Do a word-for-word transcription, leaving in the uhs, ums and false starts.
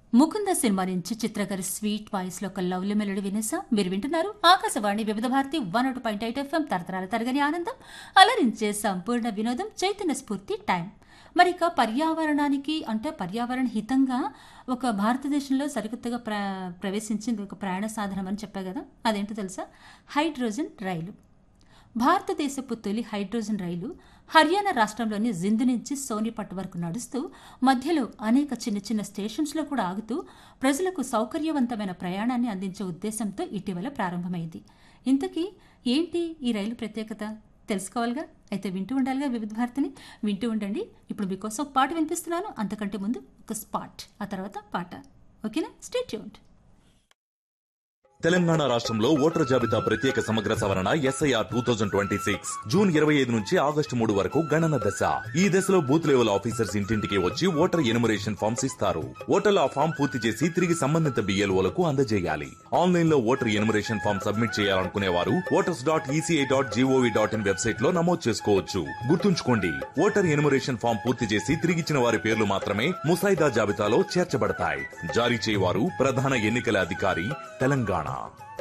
Mukunda cinema నుంచి చిత్ర గారి sweet voice లో ఒక లవ్లీ మెలోడీ వినేసా. మీరు వింటున్నారు ఆకాశవాణి వివిధ భారతి వన్ ఒకటి పాయింట్ ఎయిట్ ఎఫ్ఎం తరతరాల తరగని ఆనందం అలరించే సంపూర్ణ వినోదం చైతన్య స్ఫూర్తి టైం. మరి ఇక పర్యావరణానికి అంటే పర్యావరణ హితంగా ఒక భారతదేశంలో సరికొత్తగా ప్ర ప్రవేశించింది ఒక ప్రయాణ సాధనం అని చెప్పా కదా, అదేంటో తెలుసా? హైడ్రోజన్ రైలు. భారతదేశపు తొలి హైడ్రోజన్ రైలు హర్యానా రాష్ట్రంలోని జింద్ నుంచి సోనిపట్ వరకు నడుస్తూ మధ్యలో అనేక చిన్న చిన్న స్టేషన్స్లో కూడా ఆగుతూ ప్రజలకు సౌకర్యవంతమైన ప్రయాణాన్ని అందించే ఉద్దేశంతో ఇటీవల ప్రారంభమైంది. ఇంతకీ ఏంటి ఈ రైలు ప్రత్యేకత తెలుసుకోవాలిగా? అయితే వింటూ ఉండాలిగా వివిధ భారతిని. వింటూ ఉండండి. ఇప్పుడు మీకోసం ఒక పాట వినిపిస్తున్నాను. అంతకంటే ముందు ఒక స్పాట్, ఆ తర్వాత పాట. ఓకేనా? Stay tuned. తెలంగాణ రాష్ట్రంలో ఓటర్ జాబితా ప్రత్యేక సమగ్ర సవరణ SIR two thousand twenty six June ఇరవై ఐదు నుంచి ఆగస్టు మూడు వరకు గణన దశ. ఈ దశలో బూత్ లెవెల్ ఆఫీసర్స్ ఇంటింటికి వచ్చి ఓటర్ ఎనుమరేషన్ ఫామ్స్ ఇస్తారు. ఓటర్లు ఆ ఫామ్ పూర్తి చేసి తిరిగి సంబంధిత బిఎల్ఓలకు అందజేయాలి. ఆన్లైన్ లో ఓటర్ ఎనుమరేషన్ ఫామ్ సబ్మిట్ చేయాలనుకునే వారు voters dot ECI dot GOV dot in website లో నమోదు చేసుకోవచ్చు. గుర్తుంచుకోండి, ఓటర్ ఎనుమరేషన్ ఫామ్ పూర్తి చేసి తిరిగిచ్చిన వారి పేర్లు మాత్రమే ముసాయిదా జాబితాలో చేర్చబడతాయి. జారీ చేయవారు ప్రధాన ఎన్నికల అధికారి, తెలంగాణ.